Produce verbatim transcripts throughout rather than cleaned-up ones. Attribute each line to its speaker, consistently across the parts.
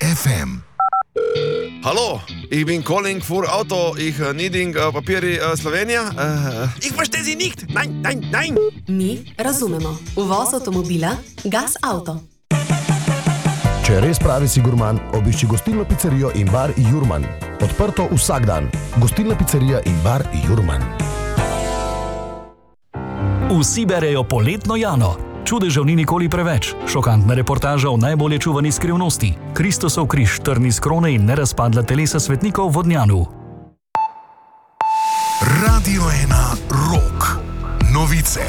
Speaker 1: F M.
Speaker 2: Hallo, ich bin calling für Auto. Ich uh, needing uh, Papieri uh, Slowenija. Uh,
Speaker 3: ich verstehe Sie nicht. Nein, nein, nein.
Speaker 4: Mi razumemo. Uvoz avtomobila Gas Auto.
Speaker 5: Če res pravi si gurman, obišči gostilno pizzerijo in bar Jurman. Odprto vsak dan. Gostilna pizzerija in bar Jurman.
Speaker 6: Vsi berejo poletno Jano. Čudežev ni nikoli preveč. Šokantna reportaža o najbolje čuvani skrivnosti. Kristusov križ, trn iz krone in nerazpadla telesa svetnikov v Vodnjanu.
Speaker 1: Radio ena Rock. Novice.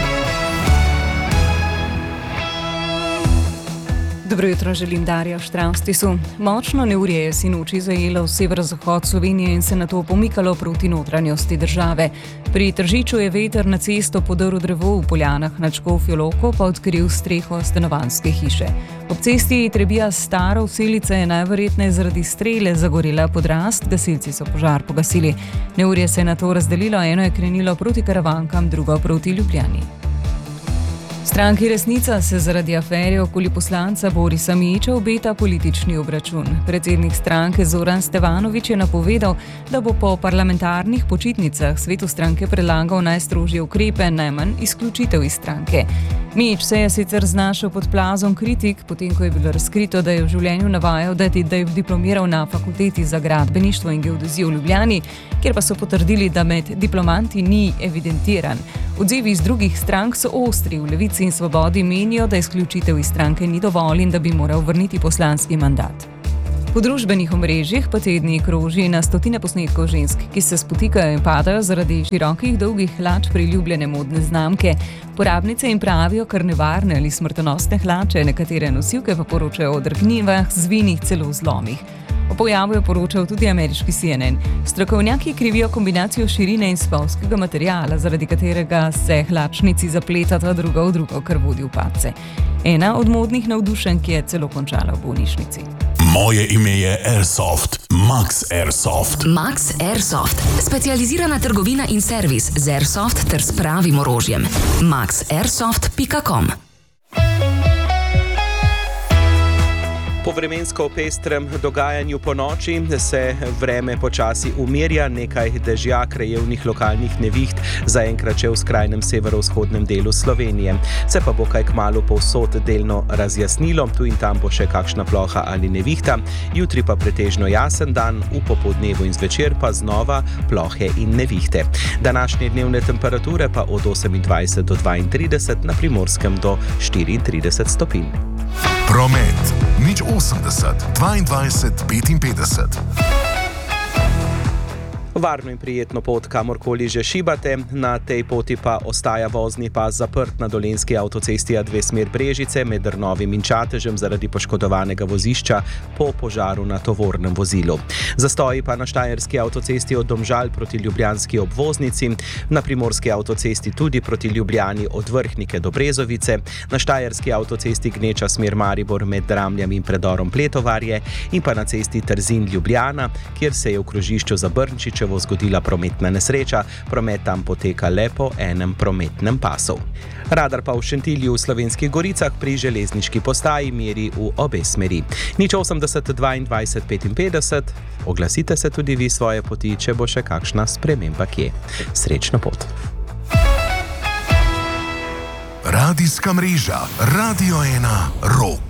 Speaker 7: Dobro jutro, želim Darja Štravstisu. Močno neurje je sinoči zajelo v severozahod Slovenije in se nato pomikalo proti notranjosti države. Pri Tržiču je veter na cesto podrl drevo, v Poljanah nad Škofjo Loko pa odkril streho stanovanjske hiše. Ob cesti Trebija-Staro Vselica je najverjetneje zaradi strele zagorela podrast, gasilci so požar pogasili. Neurje se je nato razdelilo, eno je krenilo proti Karavankam, drugo proti Ljubljani. Stranki Resnica se zaradi afere okoli poslanca Borisa Mijića obeta politični obračun. Predsednik stranke Zoran Stevanović je napovedal, da bo po parlamentarnih počitnicah svetu stranke predlagal najstrožje ukrepe, najmanj izključitev iz stranke. Mijić se je sicer znašel pod plazom kritik, potem ko je bilo razkrito, da je v življenju navajal, da je diplomiral na fakulteti za gradbeništvo in geodezijo v Ljubljani, kjer pa so potrdili, da med diplomanti ni evidentiran. Odzivi iz drugih strank so ostri. V Levici in Svobodi menijo, da izključitev iz stranke ni dovolj in da bi moral vrniti poslanski mandat. Po družbenih omrežjih pa te dni kroži na stotine posnetkov žensk, ki se spotikajo in padajo zaradi širokih, dolgih hlač priljubljene modne znamke. Uporabnice jim pravijo kar nevarne ali smrtonosne hlače, nekatere nosilke pa poročajo o drgnivah, zvinih, celo zlomih. O pojavu je poročal tudi ameriški C N N. Strokovnjaki krivijo kombinacijo širine in spolskega materiala, zaradi katerega se hlačnici zapletata druga v drugo, kar vodi v padce. Ena od modnih navdušenk je celo končala v bolnišnici.
Speaker 8: Moje ime je Airsoft. Max Airsoft.
Speaker 9: Max Airsoft. Specializirana trgovina in servis z Airsoft ter s pravim orožjem. max airsoft pika com.
Speaker 10: Po vremensko pestrem dogajanju po noči se vreme počasi umirja, nekaj dežja, krajevnih lokalnih neviht, zaenkrat še v skrajnem severovzhodnem delu Slovenije. Se pa bo kaj kmalu povsod delno razjasnilo, tu in tam bo še kakšna ploha ali nevihta, jutri pa pretežno jasen dan, v popoldnevu in zvečer pa znova plohe in nevihte. Današnje dnevne temperature pa od osemindvajset do dvaintrideset, na Primorskem do štiriintrideset stopinj.
Speaker 1: Promet. Nič osemdeset, dvaindvajset, petinpetdeset.
Speaker 10: Varno in prijetno pot, kamorkoli že šibate, na tej poti pa ostaja vozni pas zaprt na dolenjski avtocesti A dve smer Brežice med Drnovim in Čatežem zaradi poškodovanega vozišča po požaru na tovornem vozilu. Zastoji pa na štajerski avtocesti od Domžal proti ljubljanski obvoznici, na primorski avtocesti tudi proti Ljubljani od Vrhnike do Brezovice, na štajerski avtocesti Gneča smer Maribor med Dramljami in predorom Pletovarje in pa na cesti Trzin-Ljubljana, kjer se je v krožišču za Brnčiče zgodila prometna nesreča, promet tam poteka le po enem prometnem pasu. Radar pa v Šentilju v Slovenskih Goricah pri železniški postaji meri v obe smeri. Nič osemdeset, dvaindvajset, petinpetdeset, oglasite se tudi vi svoje poti, če bo še kakšna sprememba kje. Srečno pot.
Speaker 1: Radijska mreža Radio ena Rock.